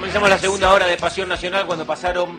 Comenzamos la segunda hora de Pasión Nacional cuando pasaron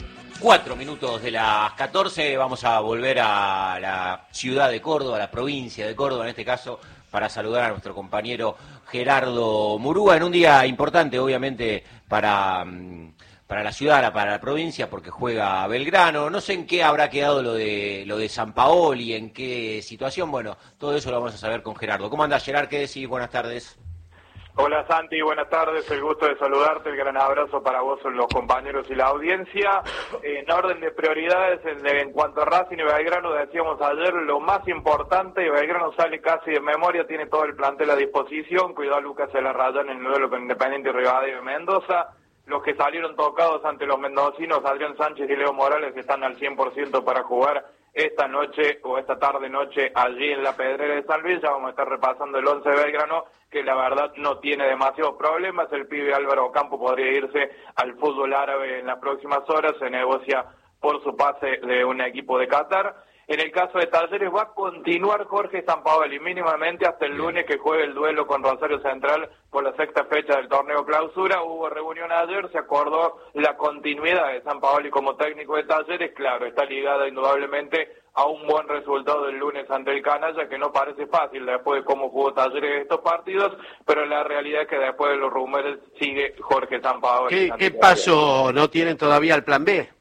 4 minutos de las 14. Vamos a volver a la ciudad de Córdoba, a la provincia de Córdoba en este caso, para saludar a nuestro compañero Gerardo Murúa en un día importante, obviamente, para la ciudad, para la provincia, porque juega Belgrano. No sé en qué habrá quedado lo de Sampaoli, en qué situación. Bueno, todo eso lo vamos a saber con Gerardo. ¿Cómo andás, Gerard? ¿Qué decís? Buenas tardes. Hola Santi, buenas tardes, el gusto de saludarte, el gran abrazo para vos, los compañeros y la audiencia. En orden de prioridades, en cuanto a Racing y Belgrano, decíamos ayer, lo más importante, Belgrano sale casi de memoria, tiene todo el plantel a disposición, cuidado a Lucas Elarrayán en el duelo con Independiente y Rivadavia de Mendoza. Los que salieron tocados ante los mendocinos, Adrián Sánchez y Leo Morales, están al 100% para jugar esta noche o esta tarde-noche allí en la Pedrera de San Luis. Ya vamos a estar repasando el 11 de Belgrano, que la verdad no tiene demasiados problemas. El pibe Álvaro Ocampo podría irse al fútbol árabe en las próximas horas, se negocia por su pase de un equipo de Qatar. En el caso de Talleres va a continuar Jorge Sampaoli mínimamente hasta el lunes, que juegue el duelo con Rosario Central por la sexta fecha del torneo clausura. Hubo reunión ayer, se acordó la continuidad de Sampaoli como técnico de Talleres. Claro, está ligada indudablemente a un buen resultado del lunes ante el Canalla, que no parece fácil después de cómo jugó Talleres estos partidos, pero la realidad es que después de los rumores sigue Jorge Sampaoli. ¿Qué pasó? ¿No tienen todavía el plan B?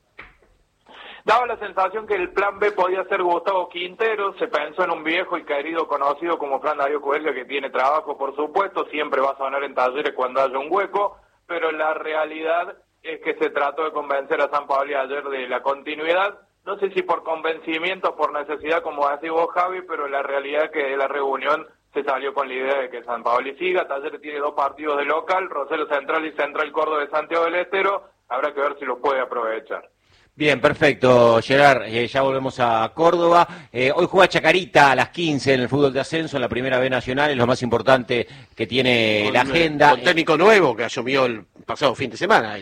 Daba la sensación que el plan B podía ser Gustavo Quintero. Se pensó en un viejo y querido conocido como Fran Darío Coelho, que tiene trabajo, por supuesto, siempre va a sonar en Talleres cuando haya un hueco, pero la realidad es que se trató de convencer a Sampaoli ayer de la continuidad. No sé si por convencimiento o por necesidad, como decís vos, Javi, pero la realidad es que de la reunión se salió con la idea de que Sampaoli siga. Talleres tiene 2 partidos de local, Rosario Central y Central Córdoba de Santiago del Estero. Habrá que ver si los puede aprovechar. Bien, perfecto, Gerard, ya volvemos a Córdoba. Hoy juega Chacarita a las 15 en el fútbol de ascenso, en la Primera B Nacional, es lo más importante que tiene la agenda. Con técnico nuevo que asumió el pasado fin de semana,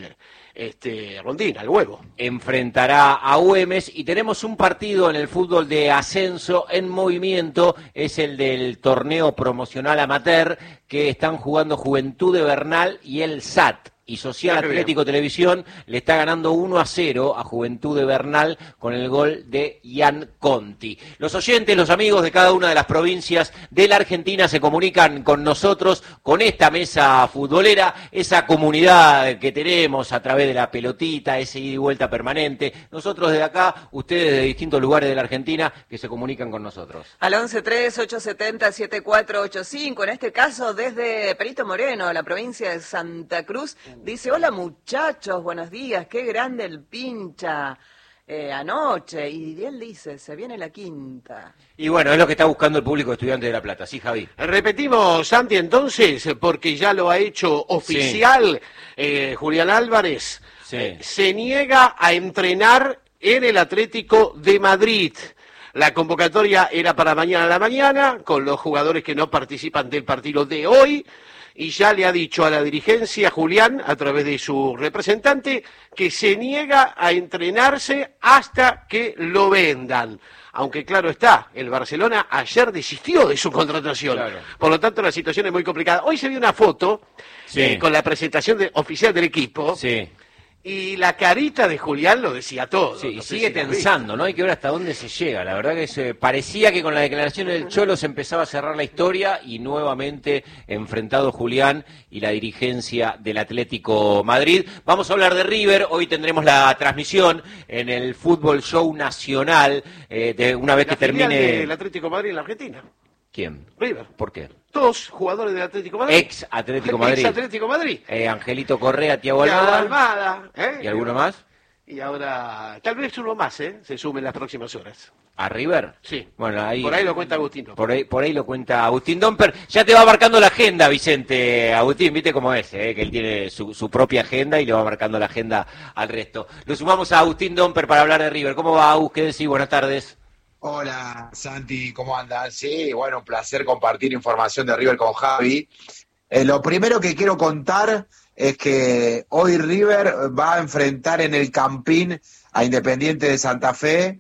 Rondina, el huevo. Enfrentará a Güemes y tenemos un partido en el fútbol de ascenso en movimiento, es el del torneo promocional amateur, que están jugando Juventud de Bernal y el SAT. Y Social Atlético Televisión le está ganando 1-0 a Juventud de Bernal con el gol de Ian Conti. Los oyentes, los amigos de cada una de las provincias de la Argentina se comunican con nosotros, con esta mesa futbolera, esa comunidad que tenemos a través de la pelotita, ese ida y vuelta permanente. Nosotros desde acá, ustedes de distintos lugares de la Argentina que se comunican con nosotros. Al 11-3-870-7485, en este caso desde Perito Moreno, la provincia de Santa Cruz. Dice, hola muchachos, buenos días, qué grande el pincha anoche. Y él dice, se viene la quinta. Y bueno, es lo que está buscando el público de Estudiantes de La Plata, ¿sí, Javi? Repetimos, Santi, entonces, porque ya lo ha hecho oficial Julián Álvarez, se niega a entrenar en el Atlético de Madrid. La convocatoria era para mañana a la mañana, con los jugadores que no participan del partido de hoy. Y ya le ha dicho a la dirigencia, Julián, a través de su representante, que se niega a entrenarse hasta que lo vendan. Aunque claro está, el Barcelona ayer desistió de su contratación. Claro. Por lo tanto, la situación es muy complicada. Hoy se vio una foto con la presentación oficial del equipo. Sí. Y la carita de Julián lo decía todo. Sí, y sigue tensando, ¿no? Hay que ver hasta dónde se llega. La verdad que parecía que con la declaración del Cholo se empezaba a cerrar la historia y nuevamente enfrentado Julián y la dirigencia del Atlético Madrid. Vamos a hablar de River. Hoy tendremos la transmisión en el Fútbol Show Nacional de una vez que termine el Atlético Madrid en la Argentina. ¿Quién? River. ¿Por qué? 2 jugadores del Atlético Madrid. Ex Atlético Madrid. Ex Atlético Madrid. Angelito Correa, Thiago Almada. ¿Y alguno más? Y ahora, tal vez uno más, se sume en las próximas horas. ¿A River? Sí. Bueno, ahí, por ahí lo cuenta Agustín Domper. Por ahí lo cuenta Agustín Domper. Ya te va marcando la agenda, Vicente. Agustín, viste cómo es, que él tiene su propia agenda y le va marcando la agenda al resto. Lo sumamos a Agustín Domper para hablar de River. ¿Cómo va, Agus? ¿Qué decís? Buenas tardes. Hola, Santi, ¿cómo andan? Sí, bueno, un placer compartir información de River con Javi. Lo primero que quiero contar es que hoy River va a enfrentar en el Campín a Independiente de Santa Fe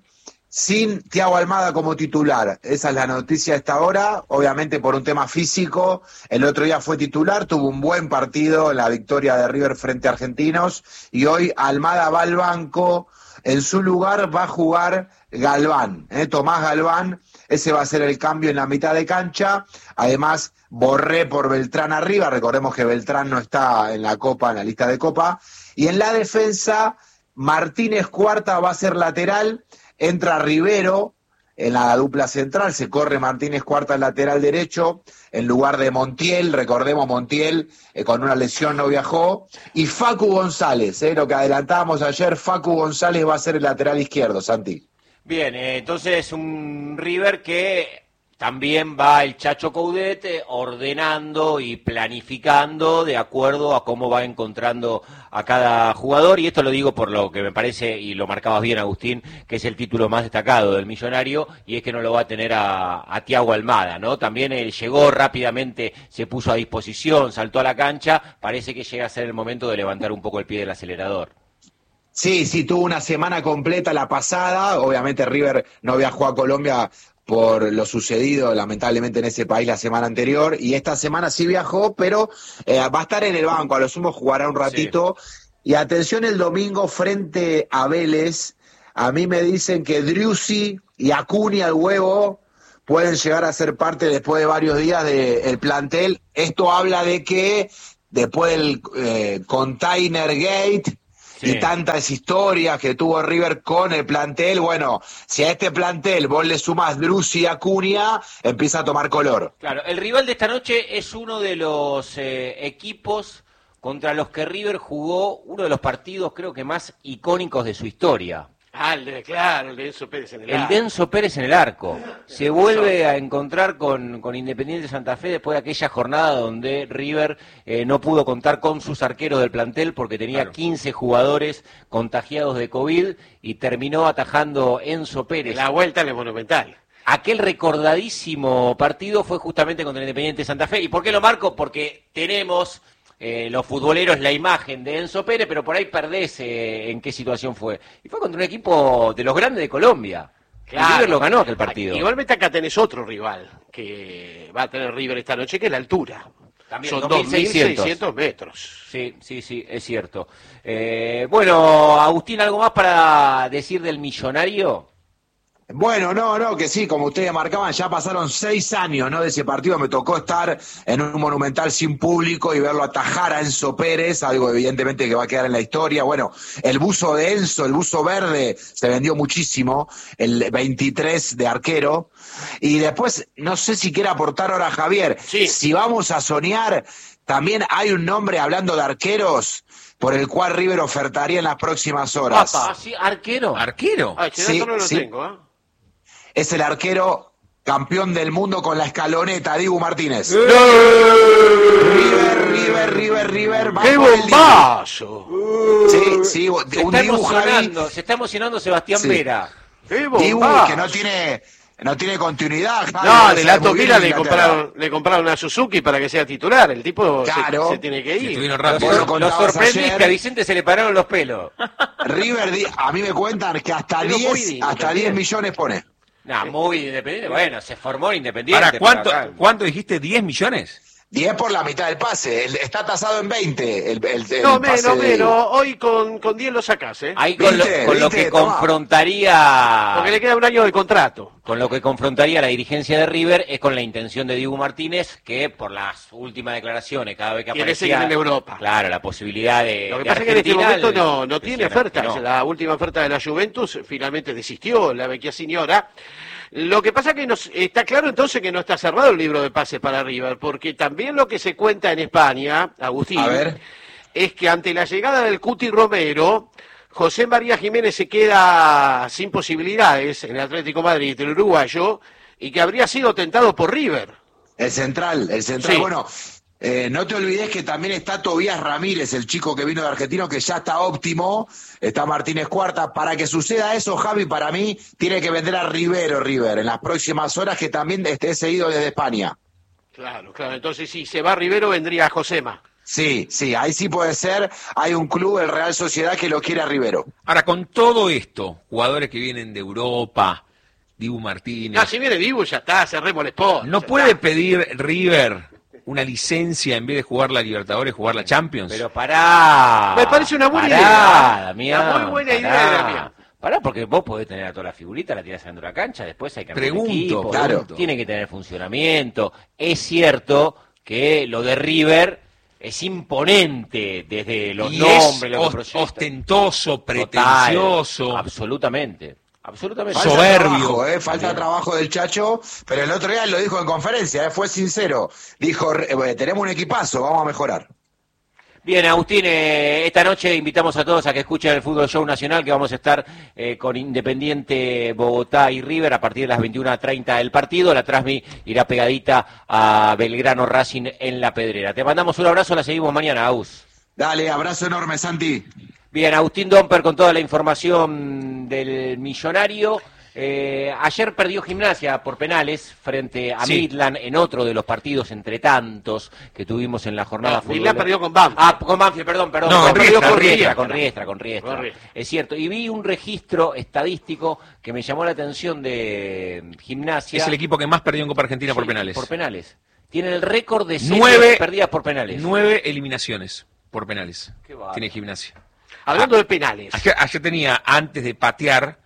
sin Thiago Almada como titular. Esa es la noticia a esta hora, obviamente por un tema físico. El otro día fue titular, tuvo un buen partido en la victoria de River frente a Argentinos, y hoy Almada va al banco. En su lugar va a jugar Galván, Tomás Galván. Ese va a ser el cambio en la mitad de cancha. Además, Borré por Beltrán arriba. Recordemos que Beltrán no está en la Copa, en la lista de Copa. Y en la defensa, Martínez Cuarta va a ser lateral. Entra Rivero en la dupla central. Se corre Martínez Cuarta al lateral derecho en lugar de Montiel. Recordemos, Montiel con una lesión no viajó. Y Facu González, lo que adelantábamos ayer, Facu González va a ser el lateral izquierdo, Santi. Bien, entonces un River que también va el Chacho Coudet ordenando y planificando de acuerdo a cómo va encontrando a cada jugador, y esto lo digo por lo que me parece, y lo marcabas bien, Agustín, que es el título más destacado del Millonario, y es que no lo va a tener a Thiago Almada, ¿no? También él llegó rápidamente, se puso a disposición, saltó a la cancha, parece que llega a ser el momento de levantar un poco el pie del acelerador. Sí, tuvo una semana completa la pasada. Obviamente River no viajó a Colombia por lo sucedido lamentablemente en ese país la semana anterior, y esta semana sí viajó, pero va a estar en el banco, a lo sumo jugará un ratito. Sí. Y atención, el domingo frente a Vélez, a mí me dicen que Driussi y Acuña, el huevo, pueden llegar a ser parte después de varios días del plantel. Esto habla de que después del Container Gate, sí, y tantas historias que tuvo River con el plantel, bueno, si a este plantel vos le sumás Driussi y Acuña, empieza a tomar color. Claro, el rival de esta noche es uno de los equipos contra los que River jugó uno de los partidos creo que más icónicos de su historia. Claro, el de Enzo Pérez en el arco. El de Enzo Pérez en el arco. Se vuelve a encontrar con Independiente Santa Fe después de aquella jornada donde River no pudo contar con sus arqueros del plantel porque tenía 15 jugadores contagiados de COVID y terminó atajando Enzo Pérez. La vuelta en el Monumental. Aquel recordadísimo partido fue justamente contra el Independiente Santa Fe. ¿Y por qué lo marco? Porque tenemos... los futboleros la imagen de Enzo Pérez, pero por ahí perdés en qué situación fue. Y fue contra un equipo de los grandes de Colombia. Claro. River lo ganó aquel partido. Igualmente acá tenés otro rival que va a tener River esta noche, que es la altura. También son 2.600 metros. Sí, es cierto. Bueno, Agustín, ¿algo más para decir del Millonario? Bueno, no, que sí, como ustedes marcaban, ya pasaron 6 años, ¿no? De ese partido. Me tocó estar en un Monumental sin público y verlo atajar a Enzo Pérez, algo evidentemente que va a quedar en la historia. Bueno, el buzo de Enzo, el buzo verde, se vendió muchísimo, el 23 de arquero. Y después, no sé si quiere aportar ahora Javier, sí. Si vamos a soñar, también hay un nombre, hablando de arqueros, por el cual River ofertaría en las próximas horas. ¿Ah, sí? ¿Arquero? Sí, no lo tengo, ¿eh? Es el arquero campeón del mundo con la escaloneta, Dibu Martínez. River. ¡Qué bombazo! Sí, un Dibu, Javi. Se está emocionando Sebastián Vera. Dibu, que no tiene continuidad. Javi, no, de la Tomila le compraron una Suzuki para que sea titular. El tipo se tiene que ir. Lo sorprendiste, a Vicente se le pararon los pelos. River, a mí me cuentan que hasta 10 millones pone. No, muy Independiente. Bueno, se formó Independiente. ¿Cuánto dijiste? ¿10 millones? 10 por la mitad del pase. Está tasado en 20. No, menos. Hoy con 10 lo sacás, ¿eh? Ahí con lo que confrontaría... Porque le queda un año de contrato. Con lo que confrontaría la dirigencia de River es con la intención de Dibu Martínez, que por las últimas declaraciones, cada vez que aparecía... en Europa. Claro, la posibilidad de... Lo que pasa es que en este momento no tiene ofertas. No. La última oferta de la Juventus finalmente desistió, la vecchia señora. Lo que pasa es que está claro entonces que no está cerrado el libro de pases para River, porque también lo que se cuenta en España, Agustín, es que ante la llegada del Cuti Romero, José María Jiménez se queda sin posibilidades en el Atlético Madrid, el uruguayo, y que habría sido tentado por River. El central, sí. Bueno, no te olvides que también está Tobías Ramírez, el chico que vino de Argentino, que ya está óptimo, está Martínez Cuarta. Para que suceda eso, Javi, para mí, tiene que vender a River en las próximas horas, que también esté seguido desde España. Claro, entonces si se va Rivero, vendría Josema. Sí, ahí sí puede ser. Hay un club, el Real Sociedad, que lo quiere a Rivero. Ahora, con todo esto, jugadores que vienen de Europa, Dibu Martínez. Si viene Dibu ya está, cerremos el spot. ¿No puede pedir River una licencia en vez de jugar la Libertadores, jugar la Champions? Pero pará. Me parece una buena idea. Damián, una muy buena idea, Damián. Pará, porque vos podés tener a toda la figurita, la tirás dentro de la cancha, después hay que armar Pregunto, equipo, claro. Tiene que tener funcionamiento. Es cierto que lo de River es imponente desde los y nombres, es lo que proyecta. ostentoso, pretencioso. Total, absolutamente. Falta Soberbio. trabajo, falta trabajo del Chacho, pero el otro día lo dijo en conferencia, fue sincero. Dijo, tenemos un equipazo, vamos a mejorar. Bien, Agustín, esta noche invitamos a todos a que escuchen el Fútbol Show Nacional, que vamos a estar con Independiente, Bogotá y River a partir de las 21:30 del partido. La Transmi irá pegadita a Belgrano Racing en La Pedrera. Te mandamos un abrazo, la seguimos mañana, Agus. Dale, abrazo enorme, Santi. Bien, Agustín Domper con toda la información del Millonario. Ayer perdió Gimnasia por penales frente a Midland en otro de los partidos entre tantos que tuvimos en la jornada futbolera. Midland perdió con Banfield. Con Banfield, perdón. No, Perdió Riestra, con Riestra. Es cierto. Y vi un registro estadístico que me llamó la atención de Gimnasia. Es el equipo que más perdió en Copa Argentina por penales. Por penales. Tiene el récord de 9 perdidas por penales. 9 eliminaciones por penales. Qué bárbaro. Tiene Gimnasia. Hablando de penales. Ayer tenía, antes de patear,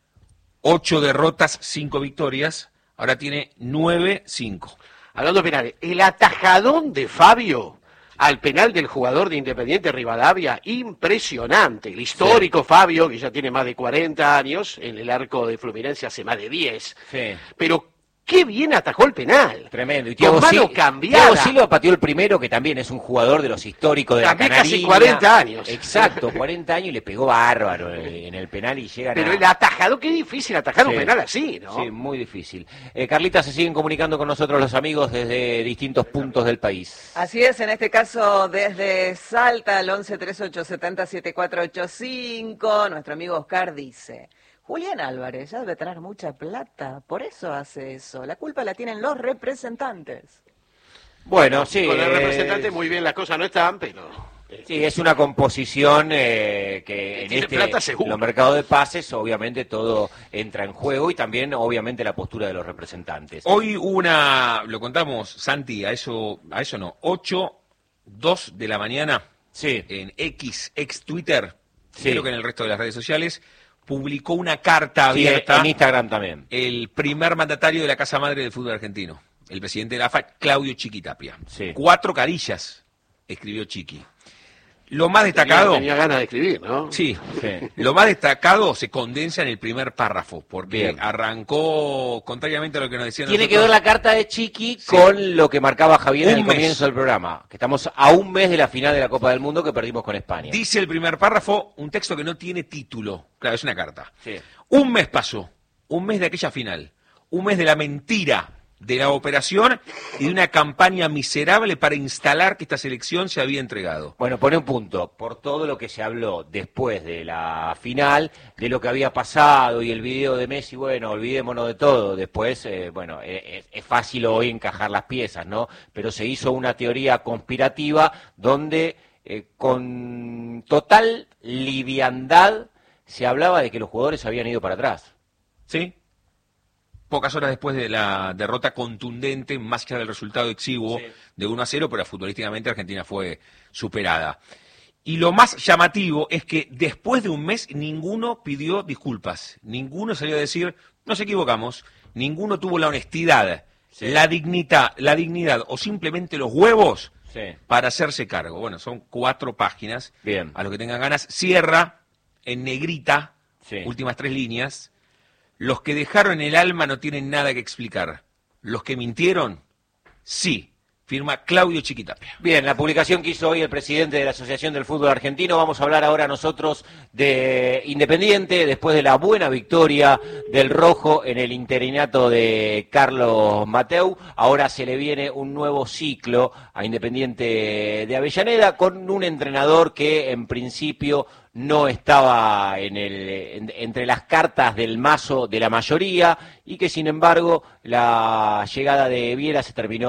8 derrotas, 5 victorias. Ahora tiene 9-5. Hablando de penales. El atajadón de Fabio al penal del jugador de Independiente Rivadavia, impresionante. El histórico Fabio, que ya tiene más de 40 años, en el arco de Fluminense hace más de 10. Sí. Pero qué bien atajó el penal. Tremendo. Y Con mano cambiada. Thiago Silva pateó el primero, que también es un jugador de los históricos de También la casi Canariña. 40 años. Exacto, 40 años y le pegó bárbaro en el penal y llega Pero el atajador, qué difícil atajar un penal así, ¿no? Sí, muy difícil. Carlita, se siguen comunicando con nosotros los amigos desde distintos puntos del país. Así es, en este caso desde Salta, al 1138707485, nuestro amigo Oscar dice: Julián Álvarez ya debe tener mucha plata, por eso hace eso. La culpa la tienen los representantes. Bueno, sí. Con el representante muy bien las cosas no están, pero... Sí, es una composición que en los mercados de pases obviamente todo entra en juego y también obviamente la postura de los representantes. Hoy lo contamos, Santi, a eso no, 8:02 de la mañana, en ex Twitter, creo que en el resto de las redes sociales, publicó una carta abierta en Instagram también. El primer mandatario de la Casa Madre del fútbol argentino, el presidente de la AFA, Claudio Chiquitapia. Sí. 4 carillas escribió Chiqui. Lo más destacado... Tenía ganas de escribir, ¿no? Sí. Lo más destacado se condensa en el primer párrafo, porque arrancó, contrariamente a lo que nos decían Tiene que ver la carta de Chiqui con lo que marcaba Javier en el comienzo del programa, que estamos a un mes de la final de la Copa del Mundo que perdimos con España. Dice el primer párrafo, un texto que no tiene título, claro, es una carta. Sí. Un mes pasó, un mes de aquella final, un mes de la mentira, de la operación y de una campaña miserable para instalar que esta selección se había entregado. Bueno, pone un punto, por todo lo que se habló después de la final, de lo que había pasado y el video de Messi, bueno, olvidémonos de todo, después, es fácil hoy encajar las piezas, ¿no? Pero se hizo una teoría conspirativa donde con total liviandad se hablaba de que los jugadores habían ido para atrás. ¿Sí? Pocas horas después de la derrota contundente, más allá del resultado exiguo de 1-0, pero futbolísticamente Argentina fue superada. Y lo más llamativo es que después de un mes ninguno pidió disculpas, ninguno salió a decir, nos equivocamos, ninguno tuvo la honestidad, la dignidad o simplemente los huevos para hacerse cargo. Bueno, son 4 páginas, a los que tengan ganas, cierra en negrita, últimas 3 líneas. Los que dejaron el alma no tienen nada que explicar. Los que mintieron, sí. Firma Claudio Chiquitapia. Bien, la publicación que hizo hoy el presidente de la Asociación del Fútbol Argentino. Vamos a hablar ahora nosotros de Independiente, después de la buena victoria del Rojo en el interinato de Carlos Mateu. Ahora se le viene un nuevo ciclo a Independiente de Avellaneda con un entrenador que en principio no estaba entre las cartas del mazo de la mayoría y que sin embargo la llegada de Viera se terminó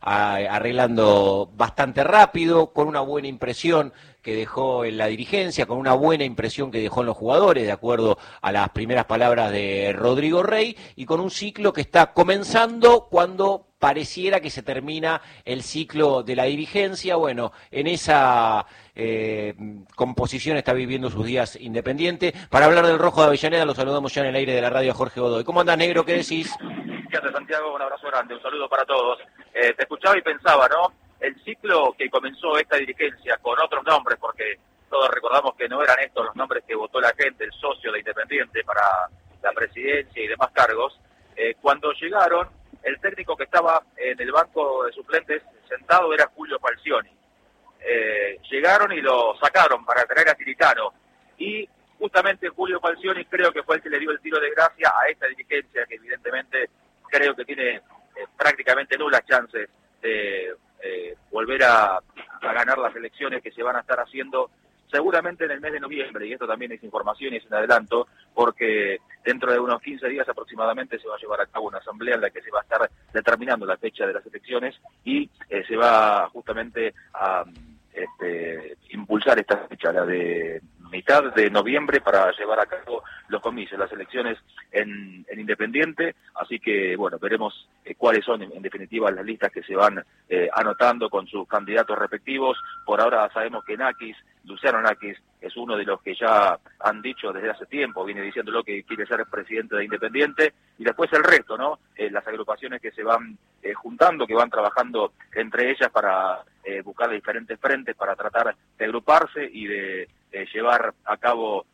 arreglando bastante rápido, con una buena impresión que dejó en la dirigencia, con una buena impresión que dejó en los jugadores, de acuerdo a las primeras palabras de Rodrigo Rey, y con un ciclo que está comenzando cuando pareciera que se termina el ciclo de la dirigencia. Bueno, en esa composición está viviendo sus días Independiente. Para hablar del Rojo de Avellaneda, lo saludamos ya en el aire de la radio a Jorge Godoy. ¿Cómo andás, negro? ¿Qué decís? ¿Qué haces, Santiago? Un abrazo grande, un saludo para todos. Te escuchaba y pensaba, ¿no? El ciclo que comenzó esta dirigencia con otros nombres, porque todos recordamos que no eran estos los nombres que votó la gente, el socio de Independiente para la presidencia y demás cargos. Cuando llegaron, el técnico que estaba en el banco de suplentes sentado era Julio Falcioni. Llegaron y lo sacaron para traer a Tiritano. Y justamente Julio Falcioni creo que fue el que le dio el tiro de gracia a esta dirigencia, que evidentemente creo que tiene prácticamente nulas chances de volver a ganar las elecciones que se van a estar haciendo seguramente en el mes de noviembre, y esto también es información y es un adelanto, porque dentro de unos 15 días aproximadamente se va a llevar a cabo una asamblea en la que se va a estar determinando la fecha de las elecciones y se va justamente a impulsar esta fecha, la de mitad de noviembre, para llevar a cabo los comicios, las elecciones en Independiente. Así que, bueno, veremos cuáles son en definitiva las listas que se van anotando con sus candidatos respectivos. Por ahora sabemos que Luciano Nakis es uno de los que ya han dicho desde hace tiempo, viene diciéndolo, que quiere ser presidente de Independiente, y después el resto, ¿no? Las agrupaciones que se van juntando, que van trabajando entre ellas para buscar diferentes frentes para tratar de agruparse y de llevar a cabo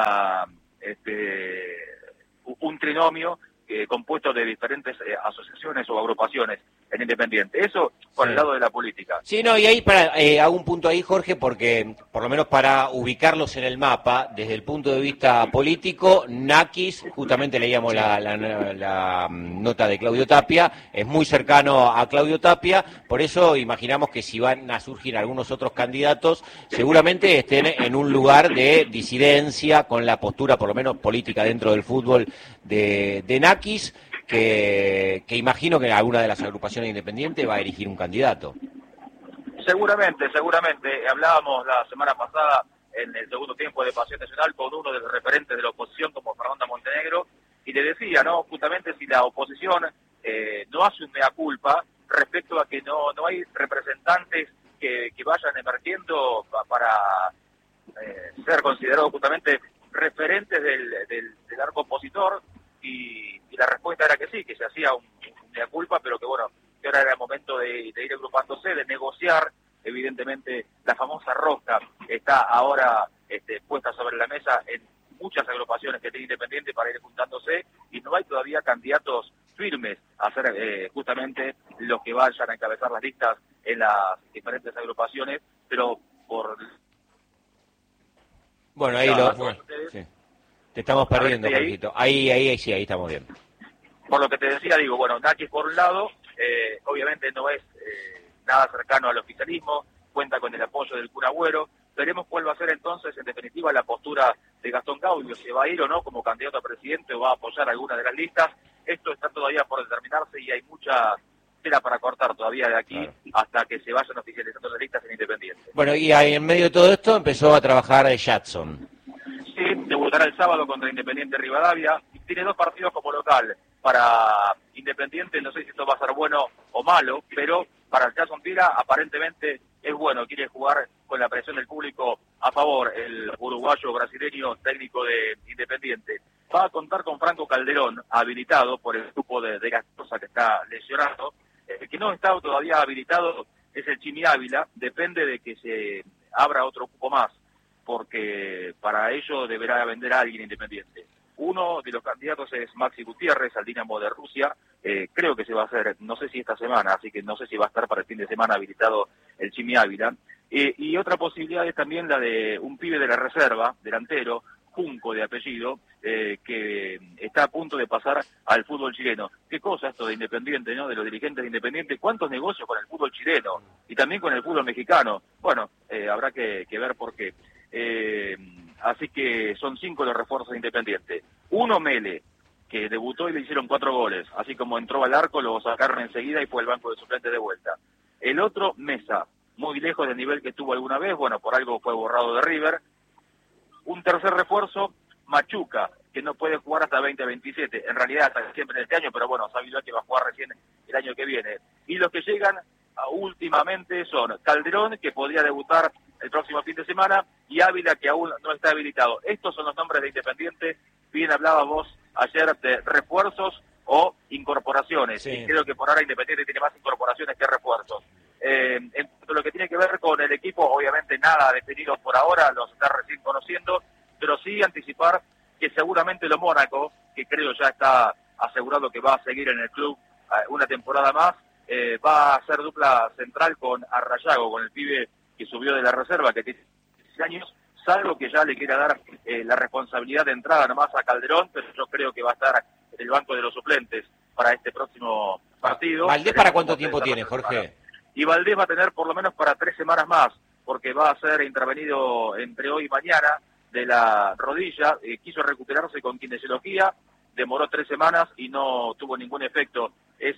un trinomio compuesto de diferentes asociaciones o agrupaciones en Independiente. Eso por el lado de la política. Sí, no, y ahí hago un punto ahí, Jorge, porque por lo menos para ubicarlos en el mapa, desde el punto de vista político, Nakis, justamente leíamos la nota de Claudio Tapia, es muy cercano a Claudio Tapia, por eso imaginamos que si van a surgir algunos otros candidatos, seguramente estén en un lugar de disidencia con la postura, por lo menos política, dentro del fútbol de Nakis, que imagino que alguna de las agrupaciones independientes va a elegir un candidato. Seguramente. Hablábamos la semana pasada en el segundo tiempo de Pasión Nacional con uno de los referentes de la oposición como Fernanda Montenegro, y le decía, ¿no? Justamente si la oposición no hace un mea culpa respecto a que no hay representantes que vayan emergiendo para ser considerados justamente referentes del arco opositor, y la respuesta era que sí, que se hacía un mea culpa, pero que bueno, que ahora era el momento de ir agrupándose, de negociar. Evidentemente la famosa rosca está ahora puesta sobre la mesa en muchas agrupaciones que tiene Independiente para ir juntándose, y no hay todavía candidatos firmes a ser justamente los que vayan a encabezar las listas en las diferentes agrupaciones, pero por... Bueno, ahí sí. Te estamos perdiendo un poquito. Ahí sí, ahí estamos bien. Por lo que te decía, digo, bueno, Nakis por un lado, obviamente no es nada cercano al oficialismo, cuenta con el apoyo del Kun Agüero. Veremos cuál va a ser entonces, en definitiva, la postura de Gastón Gaudio, si va a ir o no como candidato a presidente o va a apoyar alguna de las listas. Esto está todavía por determinarse y hay mucha tela para cortar todavía de aquí hasta que se vayan oficializando las listas en Independiente. Bueno, y ahí en medio de todo esto empezó a trabajar Jadson. Sí, debutará el sábado contra Independiente Rivadavia. Tiene 2 partidos como local. Para Independiente, no sé si esto va a ser bueno o malo, pero para el Jadson Tira aparentemente es bueno. Quiere jugar con la presión del público a favor, el uruguayo brasileño técnico de Independiente. Va a contar con Franco Calderón, habilitado por el grupo de Gastosa, que está lesionado. El que no está todavía habilitado es el Chimi Ávila. Depende de que se abra otro cupo más, porque para ello deberá vender a alguien Independiente. Uno de los candidatos es Maxi Gutiérrez, al Dinamo de Rusia. Creo que se va a hacer, no sé si esta semana, así que no sé si va a estar para el fin de semana habilitado el Chimi Ávila. Y otra posibilidad es también la de un pibe de la reserva, delantero, Junco de apellido, que está a punto de pasar al fútbol chileno. Qué cosa esto de Independiente, ¿no? De los dirigentes de Independiente, cuántos negocios con el fútbol chileno y también con el fútbol mexicano. Bueno, habrá que ver por qué. Así que son 5 los refuerzos de Independiente. 1 Mele, que debutó y le hicieron 4 goles. Así como entró al arco, lo sacaron enseguida y fue el banco de suplentes de vuelta. El otro, Mesa, muy lejos del nivel que tuvo alguna vez, bueno, por algo fue borrado de River. Un tercer refuerzo, Machuca, que no puede jugar hasta 2027, en realidad hasta siempre en este año, pero bueno, sabido que va a jugar recién el año que viene. Y los que llegan últimamente son Calderón, que podría debutar el próximo fin de semana, y Ávila, que aún no está habilitado. Estos son los nombres de Independiente. Bien hablábamos ayer de refuerzos o incorporaciones, sí. Y creo que por ahora Independiente tiene más incorporaciones que refuerzos. En cuanto a lo que tiene que ver con el equipo, obviamente nada definido por ahora, los está recién conociendo, pero sí anticipar que seguramente lo Mónaco, que creo ya está asegurado que va a seguir en el club una temporada más, va a hacer dupla central con Arrayago, con el pibe que subió de la reserva, que tiene 16 años, salvo que ya le quiera dar la responsabilidad de entrada nomás a Calderón, pero yo creo que va a estar en el banco de los suplentes para este próximo partido. ¿Valdés para cuánto tiempo tiene, Jorge? Y Valdés va a tener por lo menos para 3 semanas más, porque va a ser intervenido entre hoy y mañana de la rodilla, quiso recuperarse con kinesiología, demoró 3 semanas y no tuvo ningún efecto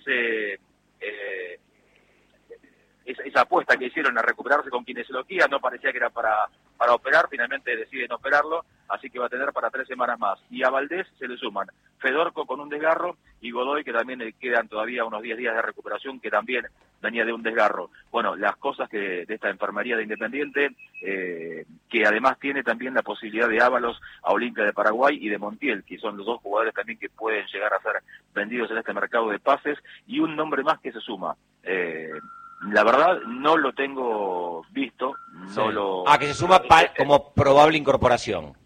esa apuesta que hicieron a recuperarse con kinesiología, no parecía que era para operar, finalmente deciden operarlo, así que va a tener para 3 semanas más. Y a Valdés se le suman Fedorco con un desgarro y Godoy, que también le quedan todavía unos 10 días de recuperación, que también venía de un desgarro. Bueno, las cosas que de esta enfermería de Independiente, que además tiene también la posibilidad de Ábalos a Olimpia de Paraguay y de Montiel, que son los 2 jugadores también que pueden llegar a ser vendidos en este mercado de pases, y un nombre más que se suma. La verdad, no lo tengo visto, no lo... que se suma como probable incorporación.